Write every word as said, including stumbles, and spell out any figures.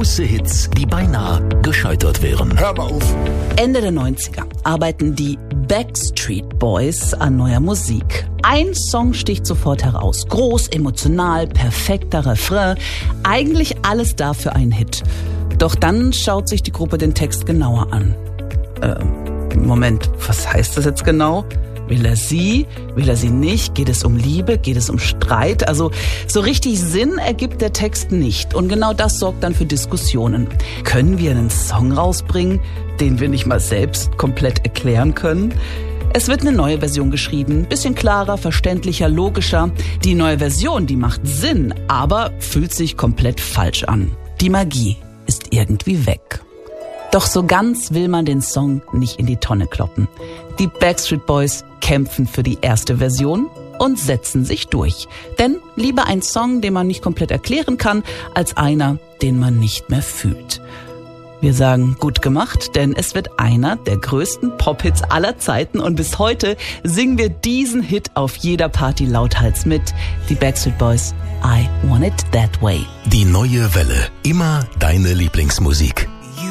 Große Hits, die beinahe gescheitert wären. Hör mal auf. Ende der neunziger arbeiten die Backstreet Boys an neuer Musik. Ein Song sticht sofort heraus. Groß, emotional, perfekter Refrain. Eigentlich alles da für einen Hit. Doch dann schaut sich die Gruppe den Text genauer an. Äh, Moment, was heißt das jetzt genau? Will er sie? Will er sie nicht? Geht es um Liebe? Geht es um Streit? Also so richtig Sinn ergibt der Text nicht. Und genau das sorgt dann für Diskussionen. Können wir einen Song rausbringen, den wir nicht mal selbst komplett erklären können? Es wird eine neue Version geschrieben, bisschen klarer, verständlicher, logischer. Die neue Version, die macht Sinn, aber fühlt sich komplett falsch an. Die Magie ist irgendwie weg. Doch so ganz will man den Song nicht in die Tonne kloppen. Die Backstreet Boys kämpfen für die erste Version und setzen sich durch. Denn lieber ein Song, den man nicht komplett erklären kann, als einer, den man nicht mehr fühlt. Wir sagen, gut gemacht, denn es wird einer der größten Pop-Hits aller Zeiten und bis heute singen wir diesen Hit auf jeder Party lauthals mit. Die Backstreet Boys, I Want It That Way. Die neue Welle. Immer deine Lieblingsmusik.